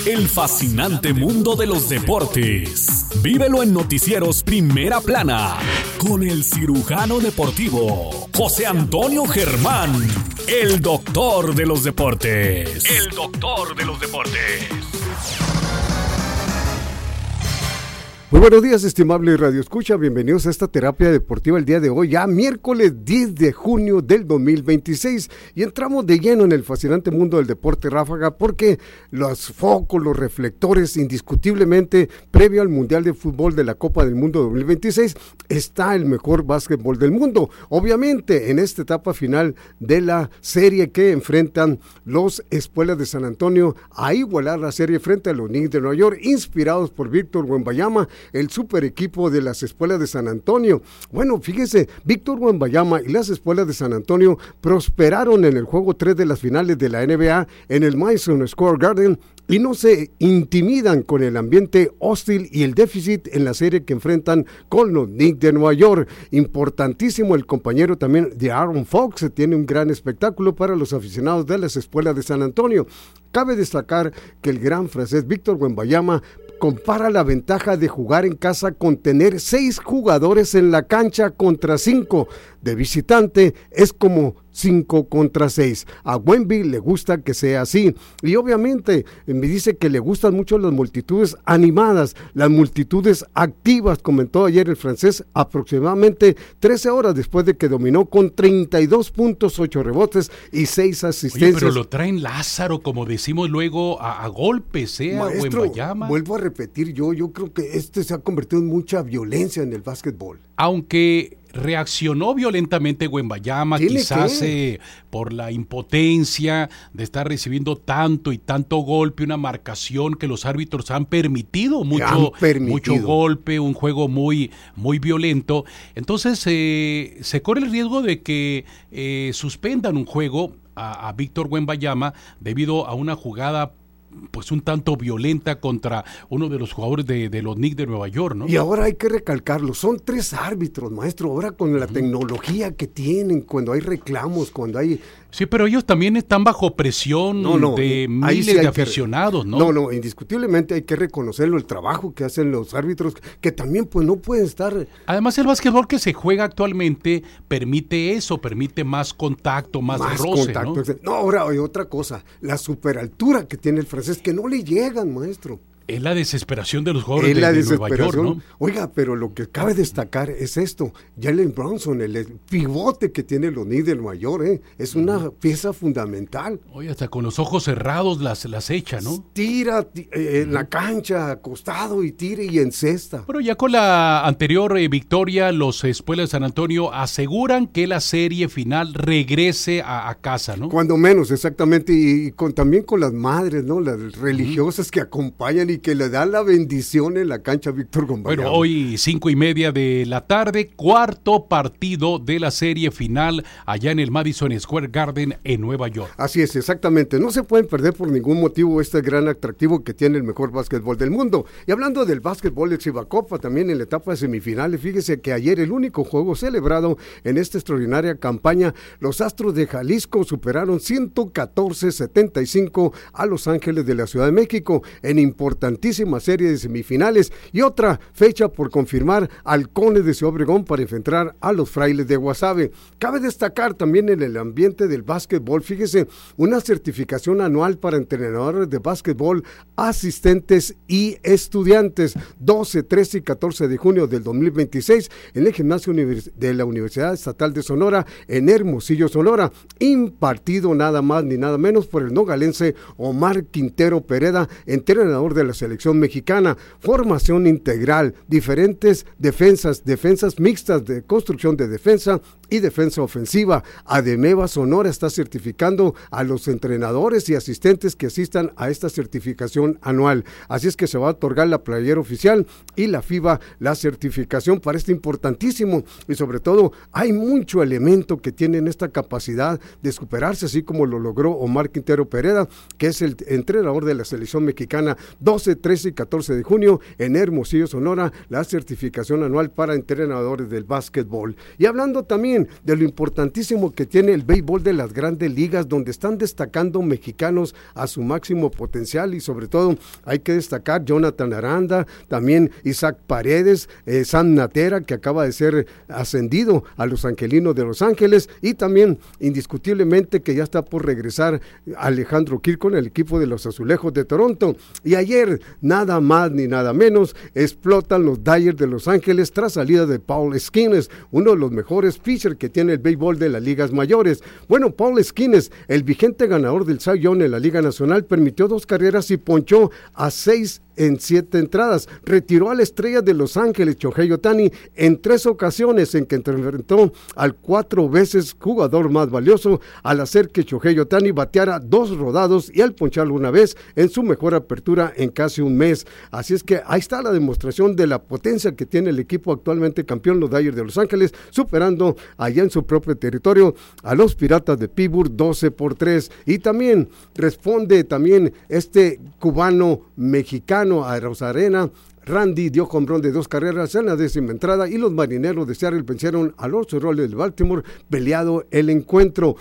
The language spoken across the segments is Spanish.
El fascinante mundo de los deportes. Vívelo en Noticieros Primera Plana con el cirujano deportivo José Antonio Germán, el doctor de los deportes. El doctor de los deportes. Muy buenos días, estimable Radio Escucha, bienvenidos a esta terapia deportiva el día de hoy, ya miércoles 10 de junio del 2026, y entramos de lleno en el fascinante mundo del deporte ráfaga, porque los focos, los reflectores, indiscutiblemente, previo al Mundial de Fútbol de la Copa del Mundo 2026, está el mejor básquetbol del mundo. Obviamente, en esta etapa final de la serie que enfrentan los Espuelas de San Antonio a igualar la serie frente a los Knicks de Nueva York, inspirados por Víctor Wembanyama, el super equipo de las Espuelas de San Antonio. Bueno, fíjese, Víctor Wembanyama y las Espuelas de San Antonio prosperaron en el juego 3 de las finales de la NBA en el Madison Square Garden y no se intimidan con el ambiente hostil y el déficit en la serie que enfrentan con los Knicks de Nueva York. Importantísimo el compañero también de Aaron Fox, tiene un gran espectáculo para los aficionados de las Espuelas de San Antonio. Cabe destacar que el gran francés Víctor Wembanyama compara la ventaja de jugar en casa con tener 6 jugadores en la cancha contra 5 de visitante, es como 5 contra 6. A Wemby le gusta que sea así, y obviamente me dice que le gustan mucho las multitudes animadas, las multitudes activas. Comentó ayer el francés aproximadamente 13 horas después de que dominó con 32 puntos, 8 rebotes y 6 asistencias. Oye, pero lo traen Lázaro, como decimos luego, a golpes, Maestro, Wembanyama. Vuelvo a repetir, yo creo que se ha convertido en mucha violencia en el básquetbol. Aunque reaccionó violentamente Wembanyama, quizás por la impotencia de estar recibiendo tanto y tanto golpe, una marcación que los árbitros han permitido mucho golpe, un juego muy, muy violento. Entonces se corre el riesgo de que suspendan un juego a Víctor Wembanyama debido a una jugada pues un tanto violenta contra uno de los jugadores de los Knicks de Nueva York, ¿no? Y ahora hay que recalcarlo, son 3 árbitros, maestro, ahora con la tecnología que tienen, cuando hay reclamos, cuando hay... Sí, pero ellos también están bajo presión de miles de aficionados, ¿no? No, indiscutiblemente hay que reconocerlo, el trabajo que hacen los árbitros, que también pues no pueden estar... Además, el básquetbol que se juega actualmente permite eso, permite más contacto, más roce, contacto, ¿no? No, ahora hay otra cosa, la superaltura que tiene el francés, que no le llegan, maestro. Es la desesperación de los jugadores de Nueva York, ¿no? Oiga, pero lo que cabe destacar es esto, Jalen Brunson, el pivote que tiene los Knicks de Nueva York, es una pieza fundamental. Oye, hasta con los ojos cerrados las echa, ¿no? Tira en la cancha, acostado, y tira y encesta. Pero ya con la anterior victoria, los Espuelas de San Antonio aseguran que la serie final regrese a casa, ¿no? Cuando menos, exactamente, y también con las madres, ¿no? Las religiosas que acompañan y que le dan la bendición en la cancha a Víctor Wembanyama. Bueno, hoy 5:30 de la tarde, cuarto partido de la serie final allá en el Madison Square Garden en Nueva York. Así es, exactamente. No se pueden perder por ningún motivo este gran atractivo que tiene el mejor básquetbol del mundo. Y hablando del básquetbol de Chivacopa, también en la etapa de semifinales, fíjese que ayer el único juego celebrado en esta extraordinaria campaña, los Astros de Jalisco superaron 114-75 a Los Ángeles de la Ciudad de México en importantísima serie de semifinales, y otra fecha por confirmar: Halcones de Ciudad Obregón para enfrentar a los Frailes de Guasave. Cabe destacar también en el ambiente del básquetbol, fíjese, una certificación anual para entrenadores de básquetbol, asistentes y estudiantes, 12, 13 y 14 de junio del 2026 en el gimnasio de la Universidad Estatal de Sonora en Hermosillo, Sonora, impartido nada más ni nada menos por el nogalense Omar Quintero Pereda, entrenador de la selección mexicana. Formación integral, diferentes defensas mixtas de construcción de defensa y defensa ofensiva. Ademeva Sonora está certificando a los entrenadores y asistentes que asistan a esta certificación anual. Así es que se va a otorgar la playera oficial y la FIBA la certificación para este importantísimo, y sobre todo hay mucho elemento que tienen esta capacidad de superarse, así como lo logró Omar Quintero Pereda, que es el entrenador de la selección mexicana. 12 12, 13 y 14 de junio en Hermosillo, Sonora, la certificación anual para entrenadores del básquetbol. Y hablando también de lo importantísimo que tiene el béisbol de las grandes ligas, donde están destacando mexicanos a su máximo potencial, y sobre todo hay que destacar Jonathan Aranda, también Isaac Paredes, Sam Natera, que acaba de ser ascendido a los Angelinos de Los Ángeles, y también indiscutiblemente que ya está por regresar Alejandro Kirk con el equipo de los Azulejos de Toronto. Y ayer, nada más ni nada menos, explotan los Dodgers de Los Ángeles tras salida de Paul Skenes, uno de los mejores pitchers que tiene el béisbol de las ligas mayores. Bueno, Paul Skenes, el vigente ganador del Cy Young en la Liga Nacional, permitió 2 carreras y ponchó a 6 en 7 entradas. Retiró a la estrella de Los Ángeles, Shohei Ohtani, en 3 ocasiones en que enfrentó al 4 veces jugador más valioso, al hacer que Shohei Ohtani bateara 2 rodados y al poncharlo una vez en su mejor apertura en casi un mes. Así es que ahí está la demostración de la potencia que tiene el equipo actualmente campeón, los Dodgers de Los Ángeles, superando allá en su propio territorio a los Piratas de Pittsburgh 12-3. Y también responde también este cubano mexicano a Rosarena. Randy dio jonrón de 2 carreras en la 10ª entrada y los Marineros de Seattle vencieron a los Orioles de Baltimore, peleado el encuentro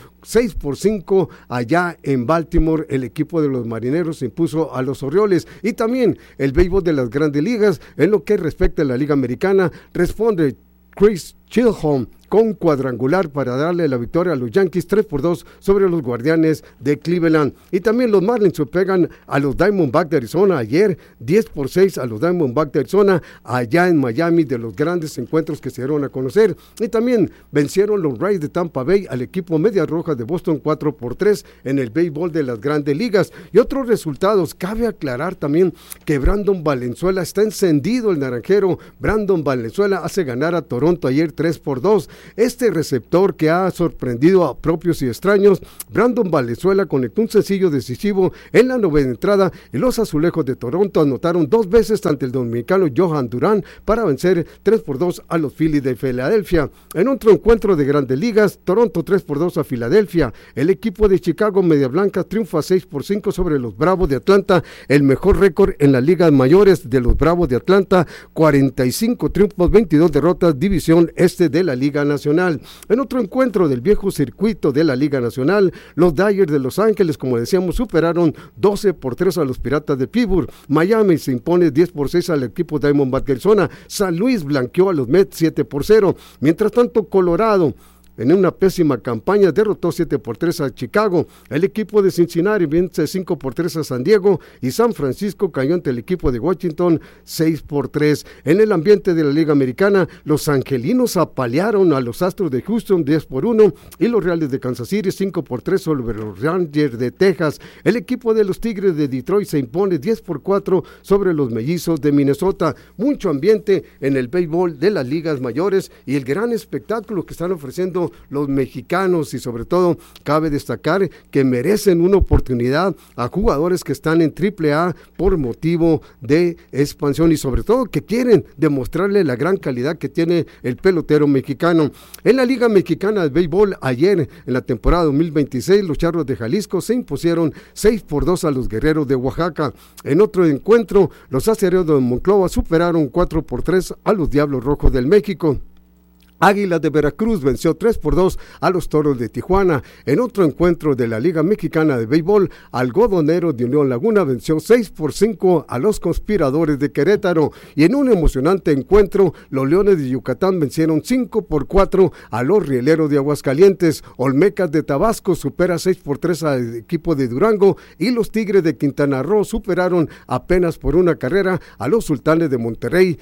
6-5 allá en Baltimore. El equipo de los Marineros se impuso a los Orioles. Y también el béisbol de las grandes ligas, en lo que respecta a la Liga Americana, responde Chris Chilholm con cuadrangular para darle la victoria a los Yankees 3-2 sobre los Guardianes de Cleveland. Y también los Marlins se pegan a los Diamondbacks de Arizona ayer, 10-6 a los Diamondbacks de Arizona allá en Miami, de los grandes encuentros que se dieron a conocer. Y también vencieron los Rays de Tampa Bay al equipo Medias Rojas de Boston 4-3 en el béisbol de las grandes ligas. Y otros resultados, cabe aclarar también que Brandon Valenzuela está encendido, el naranjero. Brandon Valenzuela hace ganar a Toronto ayer 3-2. Este receptor que ha sorprendido a propios y extraños, Brandon Valenzuela conectó un sencillo decisivo en la 9ª entrada y los Azulejos de Toronto anotaron 2 veces ante el dominicano Johan Durán para vencer 3-2 a los Phillies de Filadelfia. En otro encuentro de grandes ligas, Toronto 3-2 a Filadelfia. El equipo de Chicago Media Blanca triunfa 6-5 sobre los Bravos de Atlanta, el mejor récord en las ligas mayores de los Bravos de Atlanta, 45 triunfos, 22 derrotas, división este de la Liga Nacional. En otro encuentro del viejo circuito de la Liga Nacional, los Dodgers de Los Ángeles, como decíamos, superaron 12-3 a los Piratas de Pittsburgh. Miami se impone 10-6 al equipo Diamondbacks de Arizona. San Luis blanqueó a los Mets 7-0. Mientras tanto, Colorado, en una pésima campaña, derrotó 7-3 a Chicago. El equipo de Cincinnati vence 5-3 a San Diego y San Francisco cayó ante el equipo de Washington 6-3. En el ambiente de la Liga Americana, los Angelinos apalearon a los Astros de Houston 10-1 y los Reales de Kansas City 5-3 sobre los Rangers de Texas. El equipo de los Tigres de Detroit se impone 10-4 sobre los Mellizos de Minnesota. Mucho ambiente en el béisbol de las ligas mayores y el gran espectáculo que están ofreciendo los mexicanos, y sobre todo cabe destacar que merecen una oportunidad a jugadores que están en AAA por motivo de expansión y sobre todo que quieren demostrarle la gran calidad que tiene el pelotero mexicano. En la Liga Mexicana de Béisbol, ayer en la temporada 2026, los Charros de Jalisco se impusieron 6-2 a los Guerreros de Oaxaca. En otro encuentro, los Acereros de Monclova superaron 4-3 a los Diablos Rojos del México. Águilas de Veracruz venció 3-2 a los Toros de Tijuana. En otro encuentro de la Liga Mexicana de Béisbol, Algodoneros de Unión Laguna venció 6-5 a los Conspiradores de Querétaro. Y en un emocionante encuentro, los Leones de Yucatán vencieron 5-4 a los Rieleros de Aguascalientes. Olmecas de Tabasco supera 6-3 al equipo de Durango y los Tigres de Quintana Roo superaron apenas por una carrera a los Sultanes de Monterrey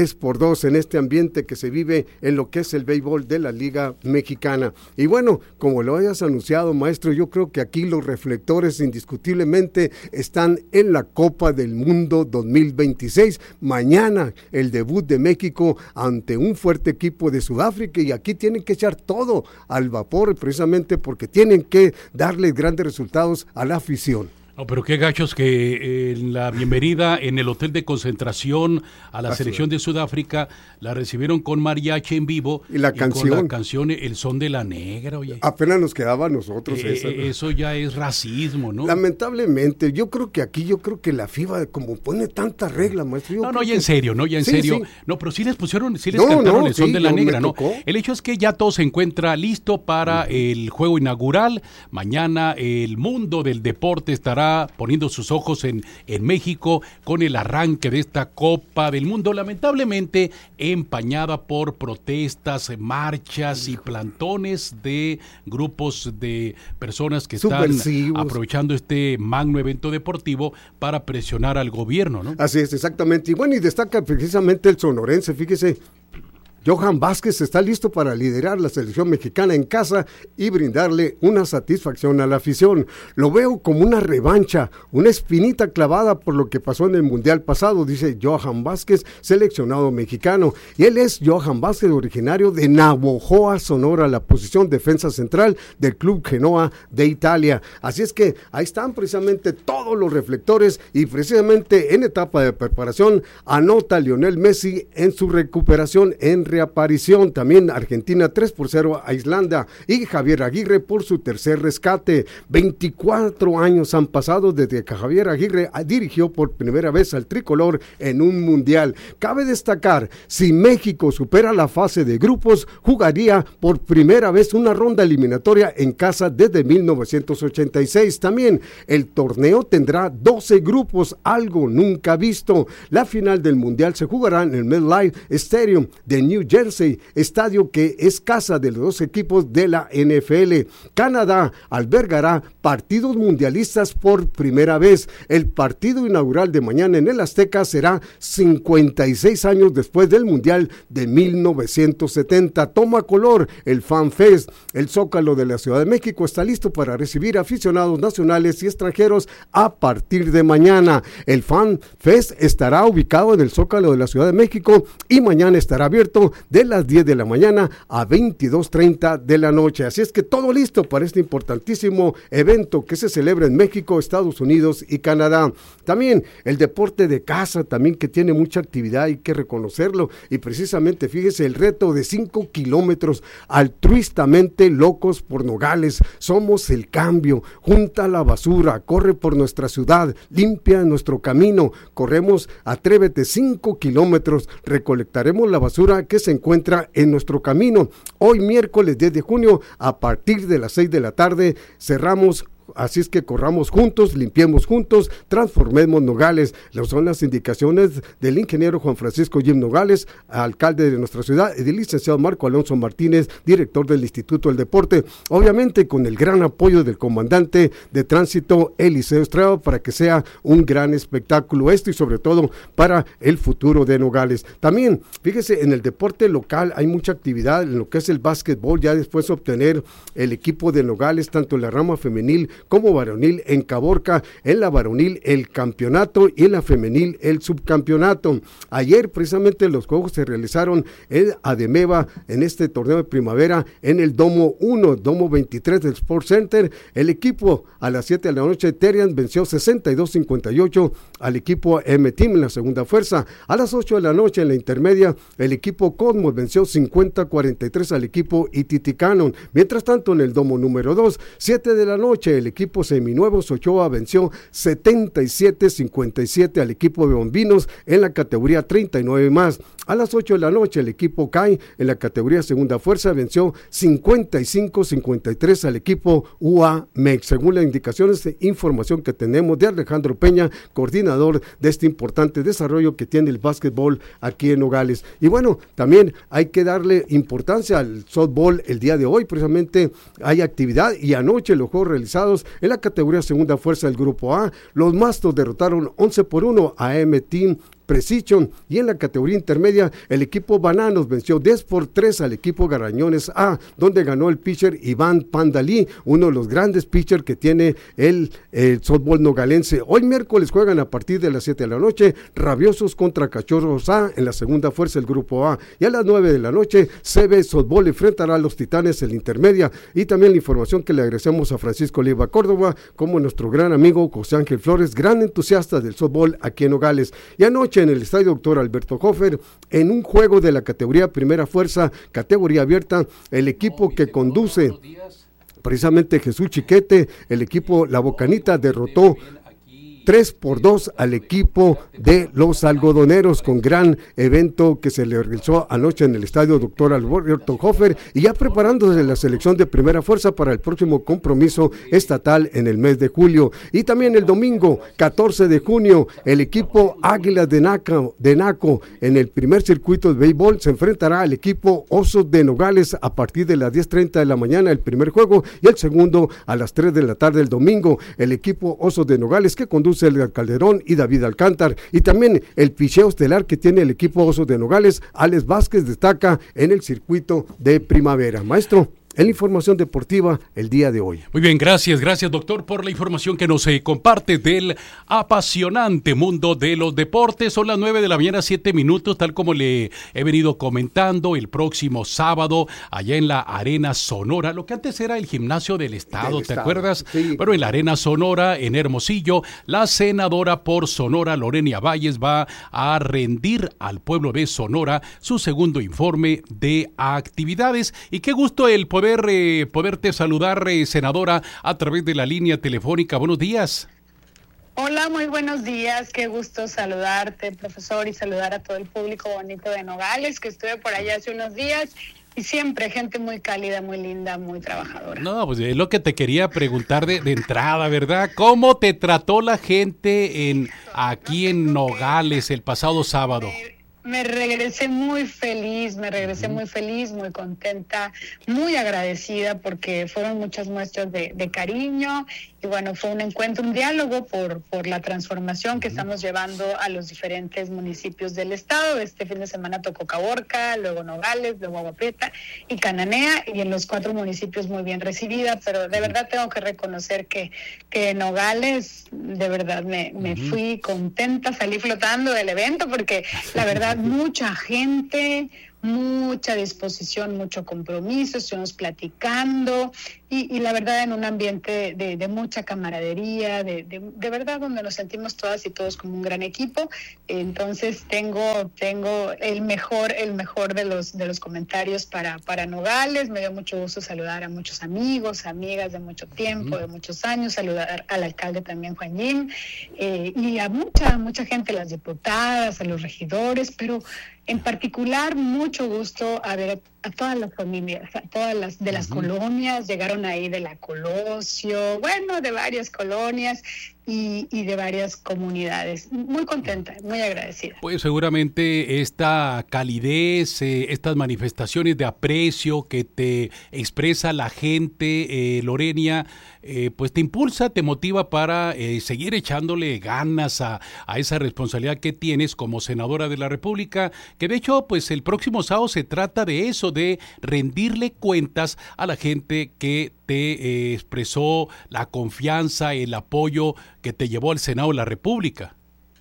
3-2 en este ambiente que se vive en lo que es el béisbol de la Liga Mexicana. Y bueno, como lo hayas anunciado, maestro, yo creo que aquí los reflectores indiscutiblemente están en la Copa del Mundo 2026. Mañana el debut de México ante un fuerte equipo de Sudáfrica, y aquí tienen que echar todo al vapor precisamente porque tienen que darle grandes resultados a la afición. No, pero qué gachos que en la bienvenida en el hotel de concentración a la selección de Sudáfrica la recibieron con mariachi en vivo y con la canción El Son de la Negra, oye. Apenas nos quedaba a nosotros esa, ¿no? Eso ya es racismo, ¿no? Lamentablemente, yo creo que la FIBA como pone tanta regla, maestro. No, ya en serio. Sí. No, pero sí les cantaron El Son de la Negra, ¿no? El hecho es que ya todo se encuentra listo para el juego inaugural. Mañana el mundo del deporte estará poniendo sus ojos en México con el arranque de esta Copa del Mundo, lamentablemente empañada por protestas, marchas y plantones de grupos de personas que están aprovechando este magno evento deportivo para presionar al gobierno, ¿no? Así es, exactamente. Y bueno, y destaca precisamente el sonorense, fíjese. Johan Vázquez está listo para liderar la selección mexicana en casa y brindarle una satisfacción a la afición. Lo veo como una revancha, una espinita clavada por lo que pasó en el Mundial pasado, dice Johan Vázquez, seleccionado mexicano. Y él es Johan Vázquez, originario de Navojoa, Sonora, la posición defensa central del Club Genoa de Italia. Así es que ahí están precisamente todos los reflectores y precisamente en etapa de preparación anota Lionel Messi en su recuperación en reaparición. También Argentina 3-0 a Islanda y Javier Aguirre por su tercer rescate. 24 años han pasado desde que Javier Aguirre dirigió por primera vez al tricolor en un mundial. Cabe destacar, si México supera la fase de grupos, jugaría por primera vez una ronda eliminatoria en casa desde 1986. También el torneo tendrá 12 grupos, algo nunca visto. La final del mundial se jugará en el MetLife Stadium de New Jersey, estadio que es casa de los dos equipos de la NFL. Canadá albergará partidos mundialistas por primera vez. El partido inaugural de mañana en el Azteca será 56 años después del Mundial de 1970. Toma color el Fan Fest. El Zócalo de la Ciudad de México está listo para recibir aficionados nacionales y extranjeros a partir de mañana. El Fan Fest estará ubicado en el Zócalo de la Ciudad de México y mañana estará abierto de las 10 de la mañana a 22:30 de la noche. Así es que todo listo para este importantísimo evento que se celebra en México, Estados Unidos y Canadá. También el deporte de casa, también que tiene mucha actividad, hay que reconocerlo. Y precisamente, fíjese, el reto de 5 kilómetros, altruistamente locos por Nogales. Somos el cambio. Junta la basura, corre por nuestra ciudad, limpia nuestro camino. Corremos, atrévete, 5 kilómetros. Recolectaremos la basura que se encuentra en nuestro camino. Hoy miércoles 10 de junio a partir de las 6 de la tarde cerramos. Así es que corramos juntos, limpiemos juntos, transformemos Nogales. Son las indicaciones del ingeniero Juan Francisco Jim Nogales, alcalde de nuestra ciudad, y del licenciado Marco Alonso Martínez, director del Instituto del Deporte. Obviamente con el gran apoyo del comandante de tránsito Eliseo Estrada para que sea un gran espectáculo esto y sobre todo para el futuro de Nogales. También, fíjese, en el deporte local hay mucha actividad en lo que es el básquetbol, ya después de obtener el equipo de Nogales, tanto en la rama femenil como varonil en Caborca, en la varonil el campeonato y en la femenil el subcampeonato. Ayer precisamente los juegos se realizaron en Ademeva en este torneo de primavera en el Domo 1, Domo 23 del Sport Center. El equipo a las 7 de la noche Terian venció 62-58 al equipo M-Team en la segunda fuerza. A las 8 de la noche en la intermedia el equipo Cosmos venció 50-43 al equipo Ititicanon. Mientras tanto en el Domo número 2, 7 de la noche el equipo Seminuevos Ochoa venció 77-57 al equipo de Bombinos en la categoría 39 más. A las 8 de la noche el equipo CAI en la categoría segunda fuerza venció 55-53 al equipo UAMEX, según las indicaciones de información que tenemos de Alejandro Peña, coordinador de este importante desarrollo que tiene el básquetbol aquí en Nogales. Y bueno, también hay que darle importancia al softball el día de hoy, precisamente hay actividad y anoche los juegos realizados en la categoría segunda fuerza del grupo A. Los Mastos derrotaron 11-1 a M-Team Precision. Y en la categoría intermedia, el equipo Bananos venció 10-3 al equipo Garañones A, donde ganó el pitcher Iván Pandalí, uno de los grandes pitchers que tiene el softball nogalense. Hoy miércoles juegan a partir de las 7 de la noche, Rabiosos contra Cachorros A en la segunda fuerza del grupo A. Y a las 9 de la noche, CB Softball enfrentará a los Titanes en la intermedia. Y también la información que le agradecemos a Francisco Oliva Córdoba, como nuestro gran amigo José Ángel Flores, gran entusiasta del softball aquí en Nogales. Y anoche en el estadio Dr. Alberto Hofer, en un juego de la categoría primera fuerza, categoría abierta, el equipo que conduce precisamente Jesús Chiquete, el equipo La Bocanita derrotó 3-2 al equipo de los algodoneros, con gran evento que se le realizó anoche en el estadio Dr. Alberto Hofer, y ya preparándose la selección de primera fuerza para el próximo compromiso estatal en el mes de julio. Y también el domingo 14 de junio, el equipo Águilas de Naco en el primer circuito de béisbol se enfrentará al equipo Osos de Nogales a partir de las 10:30 de la mañana el primer juego, y el segundo a las 3 de la tarde el domingo. El equipo Osos de Nogales, que conduce Edgar Calderón y David Alcántar, y también el picheo estelar que tiene el equipo Osos de Nogales, Alex Vázquez, destaca en el circuito de primavera. Maestro, en la información deportiva el día de hoy. Muy bien, gracias doctor por la información que nos comparte del apasionante mundo de los deportes. Son las 9 de la mañana, 7 minutos, tal como le he venido comentando, el próximo sábado allá en la Arena Sonora, lo que antes era el gimnasio del Estado, ¿te acuerdas? Sí. Bueno, en la Arena Sonora, en Hermosillo, la senadora por Sonora, Lorena Valles, va a rendir al pueblo de Sonora su segundo informe de actividades. Y qué gusto el poderte saludar, senadora, a través de la línea telefónica. Buenos días. Hola, muy buenos días. Qué gusto saludarte, profesor, y saludar a todo el público bonito de Nogales, que estuve por allá hace unos días. Y siempre gente muy cálida, muy linda, muy trabajadora. No, pues es lo que te quería preguntar de entrada, ¿verdad? ¿Cómo te trató la gente aquí en Nogales el pasado sábado? Me regresé muy feliz, muy contenta, muy agradecida, porque fueron muchas muestras de cariño, y bueno, fue un encuentro, un diálogo por la transformación que estamos llevando a los diferentes municipios del estado. Este fin de semana tocó Caborca, luego Nogales, luego Agua Prieta y Cananea, y en los 4 municipios muy bien recibida, pero de verdad tengo que reconocer que Nogales, de verdad me fui contenta, salí flotando del evento, porque la verdad mucha gente, mucha disposición, mucho compromiso, estuvimos platicando y la verdad en un ambiente de mucha camaradería, de verdad donde nos sentimos todas y todos como un gran equipo. Entonces tengo el mejor de los comentarios para Nogales. Me dio mucho gusto saludar a muchos amigos, amigas de mucho tiempo, de muchos años, saludar al alcalde también, Juan Jim, y a mucha gente, las diputadas, a los regidores, pero en particular mucho gusto a ver a todas las familias, a todas las de las colonias. Llegaron ahí de la Colosio, bueno, de varias colonias y de varias comunidades. Muy contenta, muy agradecida. Pues seguramente esta calidez, estas manifestaciones de aprecio que te expresa la gente, Lorena, pues te impulsa, te motiva para seguir echándole ganas a esa responsabilidad que tienes como senadora de la República, que de hecho pues el próximo sábado se trata de eso, de rendirle cuentas a la gente que te expresó la confianza, el apoyo que te llevó al Senado de la República.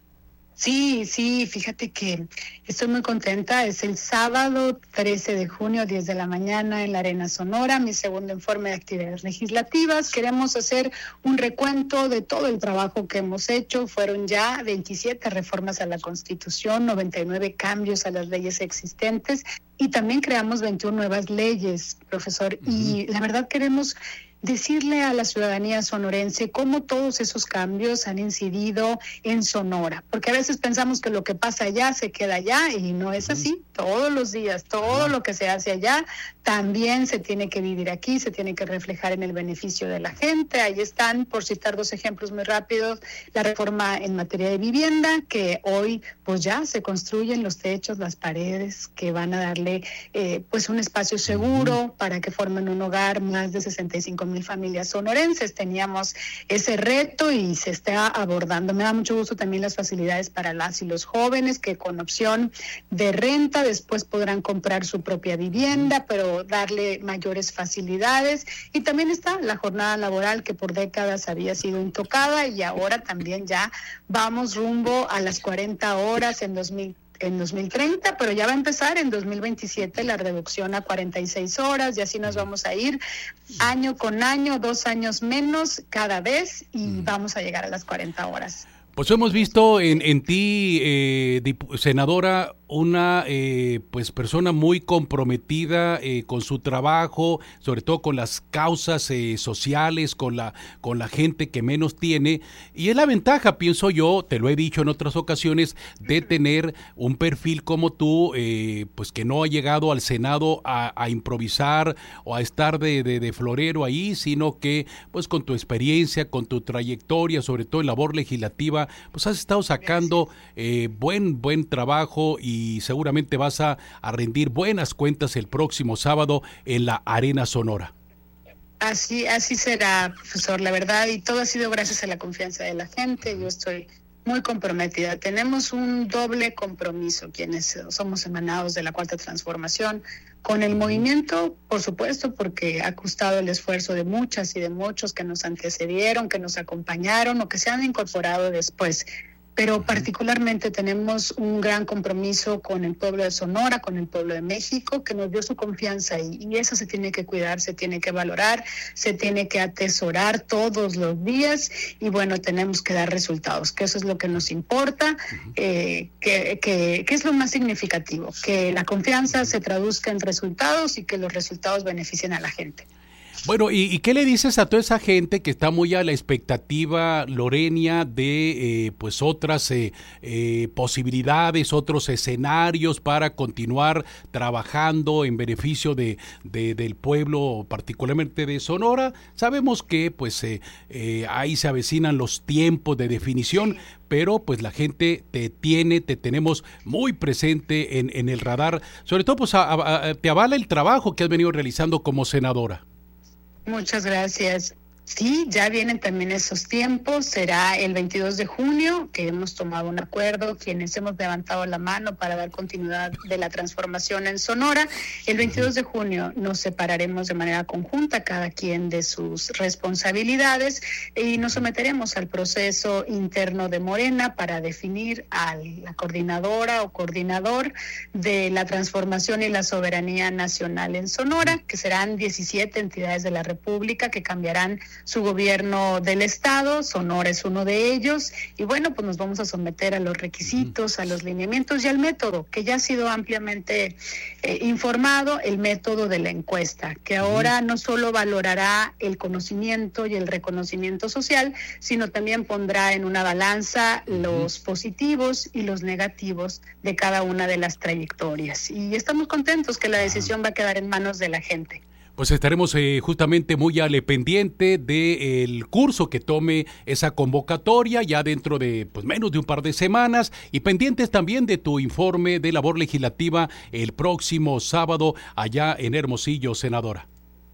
Sí, fíjate que estoy muy contenta. Es el sábado 13 de junio, 10 de la mañana, en la Arena Sonora, mi segundo informe de actividades legislativas. Queremos hacer un recuento de todo el trabajo que hemos hecho. Fueron ya 27 reformas a la Constitución, 99 cambios a las leyes existentes, y también creamos 21 nuevas leyes, profesor. Y la verdad queremos decirle a la ciudadanía sonorense cómo todos esos cambios han incidido en Sonora, porque a veces pensamos que lo que pasa allá se queda allá, y no es así. Todos los días, todo lo que se hace allá también se tiene que vivir aquí, se tiene que reflejar en el beneficio de la gente. Ahí están, por citar 2 ejemplos muy rápidos, la reforma en materia de vivienda, que hoy pues ya se construyen los techos, las paredes, que van a darle pues un espacio seguro para que formen un hogar más de 65,000 100,000 familias sonorenses. Teníamos ese reto y se está abordando. Me da mucho gusto también las facilidades para las y los jóvenes que con opción de renta después podrán comprar su propia vivienda, pero darle mayores facilidades. Y también está la jornada laboral que por décadas había sido intocada y ahora también ya vamos rumbo a las 40 horas en 2030, pero ya va a empezar en 2027 la reducción a 46 horas y así nos vamos a ir año con año, 2 años menos cada vez y vamos a llegar a las 40 horas. Pues hemos visto en ti, senadora, una pues persona muy comprometida con su trabajo, sobre todo con las causas sociales, con la gente que menos tiene, y es la ventaja, pienso yo, te lo he dicho en otras ocasiones, de tener un perfil como tú, pues que no ha llegado al Senado a improvisar o a estar de florero ahí, sino que pues con tu experiencia, con tu trayectoria, sobre todo en labor legislativa, pues has estado sacando buen trabajo y seguramente vas a rendir buenas cuentas el próximo sábado en la Arena Sonora. Así será, profesor, la verdad, y todo ha sido gracias a la confianza de la gente. Yo estoy muy comprometida. Tenemos un doble compromiso, quienes somos emanados de la Cuarta Transformación, con el movimiento, por supuesto, porque ha costado el esfuerzo de muchas y de muchos que nos antecedieron, que nos acompañaron o que se han incorporado después. Pero particularmente tenemos un gran compromiso con el pueblo de Sonora, con el pueblo de México, que nos dio su confianza y eso se tiene que cuidar, se tiene que valorar, se tiene que atesorar todos los días y bueno, tenemos que dar resultados, que eso es lo que nos importa, que es lo más significativo, que la confianza se traduzca en resultados y que los resultados beneficien a la gente. Bueno, ¿y qué le dices a toda esa gente que está muy a la expectativa, Lorenia, de pues otras posibilidades, otros escenarios para continuar trabajando en beneficio del pueblo, particularmente de Sonora? Sabemos que pues ahí se avecinan los tiempos de definición, pero pues la gente te tenemos muy presente en el radar, sobre todo pues te avala el trabajo que has venido realizando como senadora. Muchas gracias. Sí, ya vienen también esos tiempos, será el 22 de junio que hemos tomado un acuerdo, quienes hemos levantado la mano para dar continuidad de la transformación en Sonora. El 22 de junio nos separaremos de manera conjunta, cada quien de sus responsabilidades, y nos someteremos al proceso interno de Morena para definir a la coordinadora o coordinador de la transformación y la soberanía nacional en Sonora, que serán 17 entidades de la República que cambiarán su gobierno del estado. Sonora es uno de ellos y bueno, pues nos vamos a someter a los requisitos, a los lineamientos y al método que ya ha sido ampliamente informado, el método de la encuesta, que ahora no solo valorará el conocimiento y el reconocimiento social, sino también pondrá en una balanza los positivos y los negativos de cada una de las trayectorias, y estamos contentos que la decisión va a quedar en manos de la gente. Pues estaremos justamente muy al pendiente del curso que tome esa convocatoria ya dentro de pues menos de un par de semanas, y pendientes también de tu informe de labor legislativa el próximo sábado allá en Hermosillo, senadora.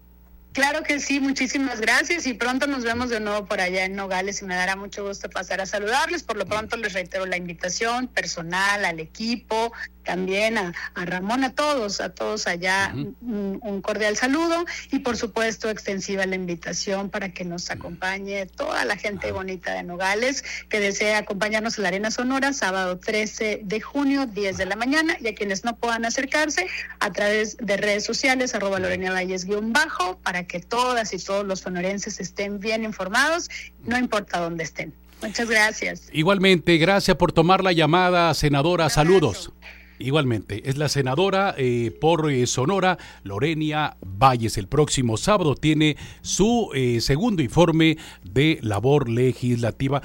Claro que sí, muchísimas gracias y pronto nos vemos de nuevo por allá en Nogales y me dará mucho gusto pasar a saludarles. Por lo pronto les reitero la invitación personal, al equipo, también a Ramón, a todos allá, un cordial saludo y por supuesto extensiva la invitación para que nos acompañe toda la gente bonita de Nogales que desea acompañarnos a la Arena Sonora sábado 13 de junio, 10 de la mañana, y a quienes no puedan acercarse a través de redes sociales, @LoreniaValles_ para que todas y todos los sonorenses estén bien informados, no importa dónde estén. Muchas gracias. Igualmente, gracias por tomar la llamada, senadora. Saludos. Igualmente, es la senadora por Sonora, Lorenia Valles. El próximo sábado tiene su segundo informe de labor legislativa.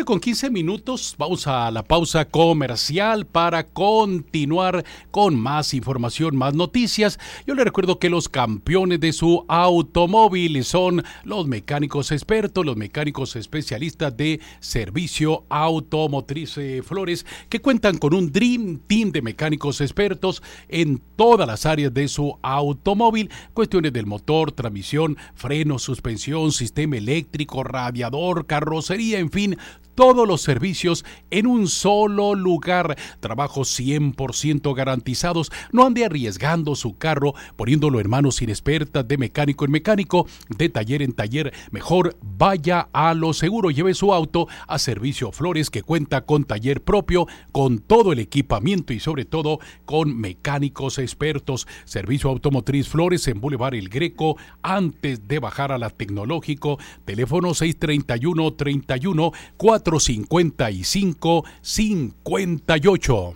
9:15. Vamos a la pausa comercial para continuar con más información, más noticias. Yo le recuerdo que los campeones de su automóvil son los mecánicos expertos, los mecánicos especialistas de Servicio Automotriz Flores, que cuentan con un Dream Team de mecánicos mecánicos expertos en todas las áreas de su automóvil, cuestiones del motor, transmisión, freno, suspensión, sistema eléctrico, radiador, carrocería, en fin, todos los servicios en un solo lugar. Trabajos 100% garantizados. No ande arriesgando su carro, poniéndolo en manos inexpertas, de mecánico en mecánico, de taller en taller. Mejor vaya a lo seguro. Lleve su auto a Servicio Flores, que cuenta con taller propio, con todo el equipamiento y sobre todo con mecánicos expertos. Servicio Automotriz Flores en Boulevard El Greco, antes de bajar a la Tecnológico. Teléfono 631-455-58.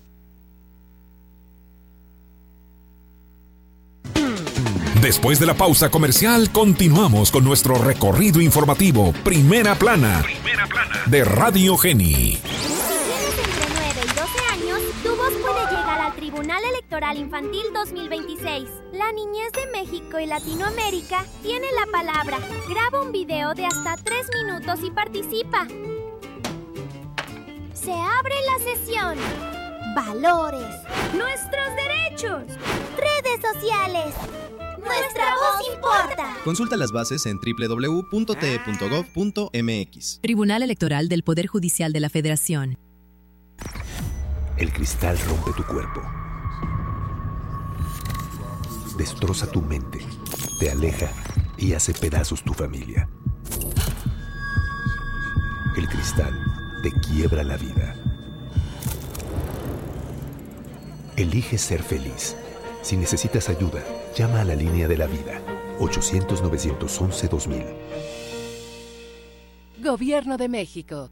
Después de la pausa comercial, continuamos con nuestro recorrido informativo Primera Plana de Radio Geni. Si tienes entre 9 y 12 años, tu voz puede llegar al Tribunal Electoral Infantil 2026. La niñez de México y Latinoamérica tiene la palabra. Graba un video de hasta 3 minutos y participa. Se abre la sesión. Valores. Nuestros derechos. Redes sociales. Nuestra voz importa. Consulta las bases en www.te.gov.mx. Tribunal Electoral del Poder Judicial de la Federación. El cristal rompe tu cuerpo. Destroza tu mente, te aleja y hace pedazos tu familia. El cristal te quiebra la vida. Elige ser feliz. Si necesitas ayuda, llama a la línea de la vida, 800-911-2000. Gobierno de México.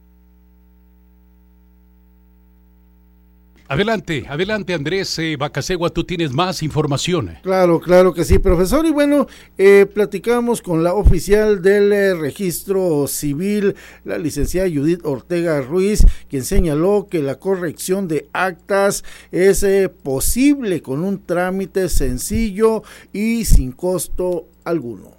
Adelante Andrés Bacasegua, tú tienes más información. Claro que sí, profesor. Y bueno, platicamos con la oficial del registro civil, la licenciada Judith Ortega Ruiz, quien señaló que la corrección de actas es posible con un trámite sencillo y sin costo alguno.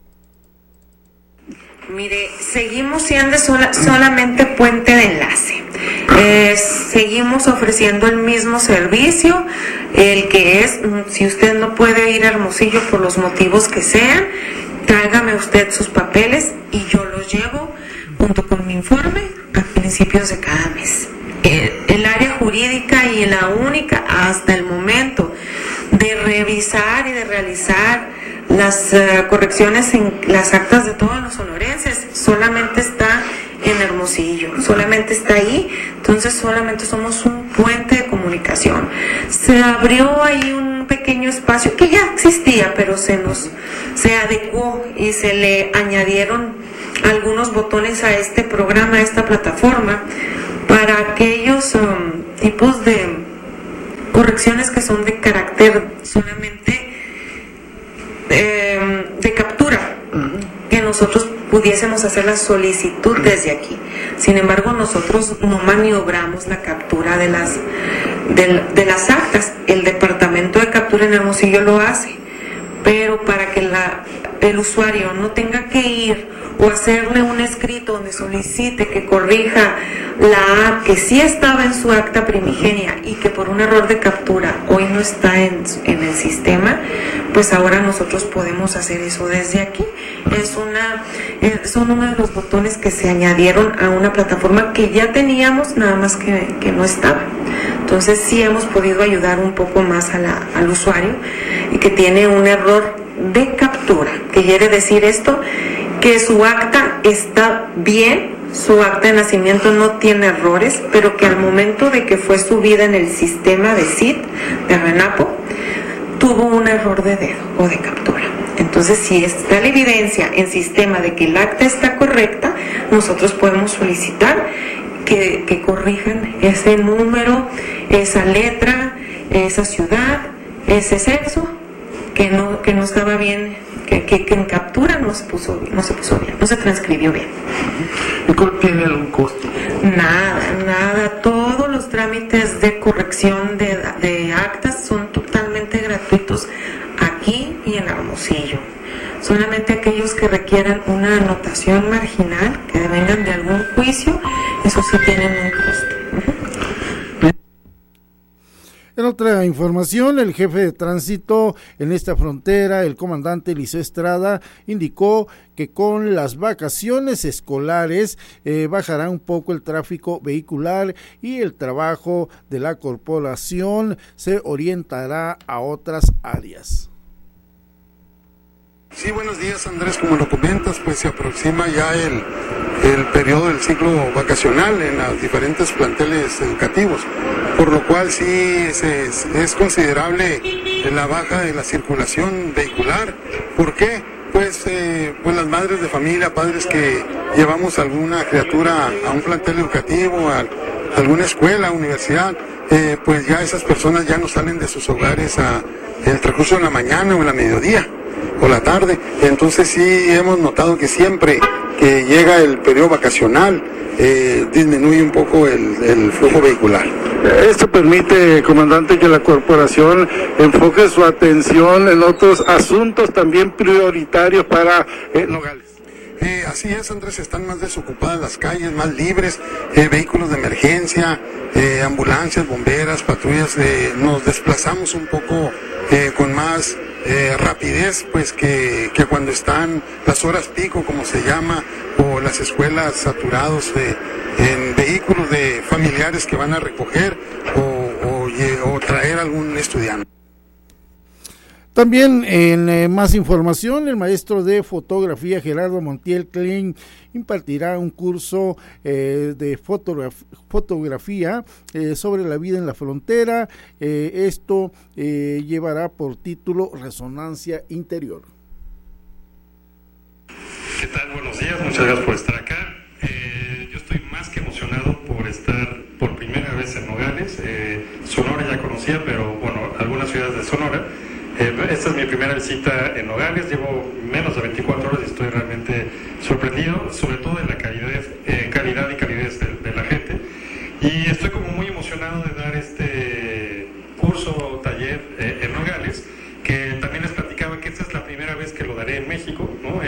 Mire, seguimos siendo solamente puente de enlace. Seguimos ofreciendo el mismo servicio, el que es, si usted no puede ir a Hermosillo por los motivos que sean, tráigame usted sus papeles y yo los llevo junto con mi informe a principios de cada mes. El área jurídica y la única hasta el momento de revisar y de realizar las correcciones en las actas de todos los sonorenses solamente está en Hermosillo, solamente está ahí. Entonces solamente somos un puente de comunicación. Se abrió ahí un pequeño espacio que ya existía, pero se adecuó y se le añadieron algunos botones a este programa, a esta plataforma, para aquellos tipos de correcciones que son de carácter solamente de captura, que nosotros pudiésemos hacer la solicitud desde aquí. Sin embargo, nosotros no maniobramos la captura de las actas. El departamento de captura en Hermosillo lo hace, pero para que el usuario no tenga que ir o hacerle un escrito donde solicite que corrija la A que sí estaba en su acta primigenia y que por un error de captura hoy no está en el sistema, pues ahora nosotros podemos hacer eso desde aquí. Son uno de los botones que se añadieron a una plataforma que ya teníamos, nada más que no estaba. Entonces sí hemos podido ayudar un poco más al usuario y que tiene un error de captura, que quiere decir esto, que su acta está bien, su acta de nacimiento no tiene errores, pero que al momento de que fue subida en el sistema de CID, de RENAPO, tuvo un error de dedo o de captura. Entonces, si está la evidencia en sistema de que el acta está correcta, nosotros podemos solicitar que corrijan ese número, esa letra, esa ciudad, ese sexo, que no estaba bien, que en captura no se puso bien, no se transcribió bien. ¿Y cuál tiene algún costo? Nada. Todos los trámites de corrección de actas son totalmente gratuitos aquí y en Hermosillo. Solamente aquellos que requieran una anotación marginal, que vengan de algún juicio, eso sí tienen un costo. En otra información, el jefe de tránsito en esta frontera, el comandante Eliseo Estrada, indicó que con las vacaciones escolares bajará un poco el tráfico vehicular y el trabajo de la corporación se orientará a otras áreas. Sí, buenos días, Andrés. Como lo comentas, pues se aproxima ya el periodo del ciclo vacacional en los diferentes planteles educativos, por lo cual sí es considerable la baja de la circulación vehicular. ¿Por qué? Pues las madres de familia, padres que llevamos alguna criatura a un plantel educativo, a alguna escuela, universidad, pues ya esas personas ya no salen de sus hogares el transcurso de la mañana o en la mediodía o la tarde. Entonces sí hemos notado que siempre que llega el periodo vacacional disminuye un poco el flujo vehicular. Esto permite, comandante, que la corporación enfoque su atención en otros asuntos también prioritarios para Nogales. Así es, Andrés, están más desocupadas las calles, más libres, vehículos de emergencia, ambulancias, bomberas, patrullas, nos desplazamos un poco con más rapidez, pues que cuando están las horas pico, como se llama, o las escuelas saturados en vehículos de familiares que van a recoger o traer algún estudiante. También en más información, el maestro de fotografía Gerardo Montiel Klein impartirá un curso de fotografía sobre la vida en la frontera. Esto llevará por título Resonancia Interior. ¿Qué tal? Buenos días, muchas gracias por estar acá. Yo estoy más que emocionado por estar por primera vez en Nogales. Sonora ya conocía, pero bueno, algunas ciudades de Sonora. Esta es mi primera visita en Nogales, llevo menos de 24 horas y estoy realmente sorprendido, sobre todo de la calidad y calidez de la gente. Y estoy como muy emocionado de dar este curso o taller en Nogales, que también les platicaba que esta es la primera vez que lo daré en México, ¿no?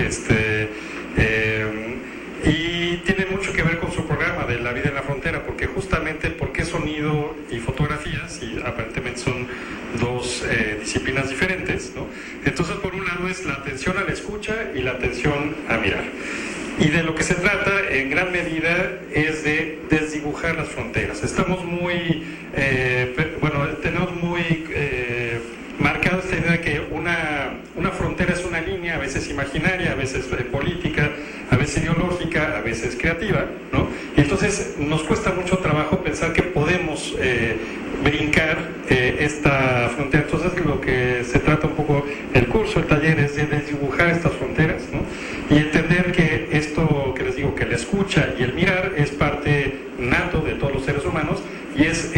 Y tiene mucho que ver con su programa de La Vida en la Frontera, porque justamente porque sonido y fotografías, y aparentemente son dos disciplinas diferentes, ¿no? Entonces, por un lado es la atención a la escucha y la atención a mirar. Y de lo que se trata, en gran medida, es de desdibujar las fronteras. Estamos muy, tenemos muy marcada esta idea que una frontera es una línea, a veces imaginaria, a veces política, a veces ideológica, a veces creativa, ¿no? Y entonces nos cuesta mucho trabajo pensar que podemos brincar esta frontera. Entonces lo que se trata un poco el curso, el taller, es de desdibujar estas fronteras, ¿no? Y entender que esto que les digo, que la escucha y el mirar es parte nato de todos los seres humanos y es